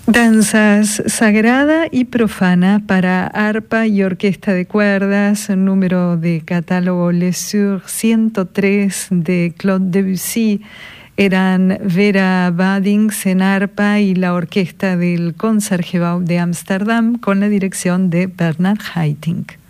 Danzas sagrada y profana para arpa y orquesta de cuerdas, número de catálogo Les Sur 103 de Claude Debussy. Eran Vera Badings en arpa y la orquesta del Concertgebouw de Ámsterdam con la dirección de Bernard Haitink.